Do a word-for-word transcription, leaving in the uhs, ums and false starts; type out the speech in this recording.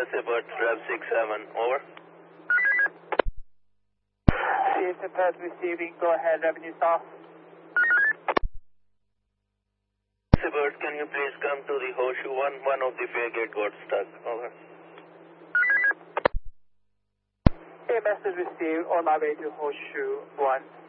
Seabird, Rev six seven, over. Seabird receiving, go ahead, revenue south. Seabird, can you please come to the Horseshoe one? One of the fare gate got stuck, over. Okay, message received, on my way to Horseshoe one.